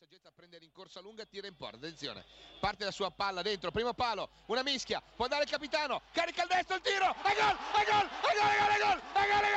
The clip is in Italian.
saggezza a prendere in corsa lunga, tira in porta, attenzione, parte la sua palla dentro, primo palo, una mischia, può andare il capitano, carica il destro, il tiro, e gol, e gol, e gol, e gol, e gol, e gol, e gol!